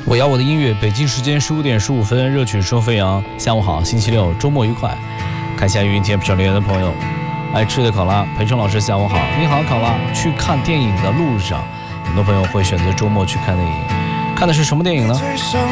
我要我的音乐，北京时间15:15，热曲说飞扬。下午好，星期六，周末愉快。看一下语音贴上留言的朋友，爱吃的考拉，培生老师下午好，你好考拉。去看电影的路上，很多朋友会选择周末去看电影，看的是什么电影呢？